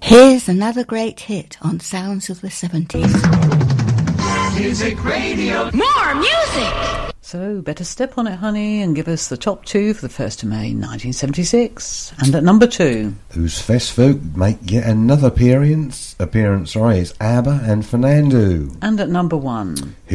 Here's another great hit on Sounds of the 70s. Music Radio. More music! So, better step on it, honey, and give us the top two for the 1st of May 1976. And at number 2... Whose Festfolk make yet another appearance, is ABBA and Fernando. And at number 1...